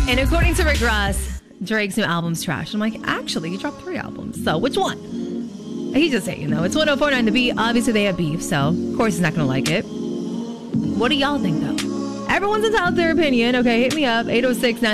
And according to Rick Ross, Drake's new album's trash. I'm like, actually, he dropped 3 albums. So which one? He's just saying, it's 104.9 The Beat. Obviously, they have beef, so of course he's not going to like it. What do y'all think, though? Everyone's entitled to their opinion. Okay, hit me up, 806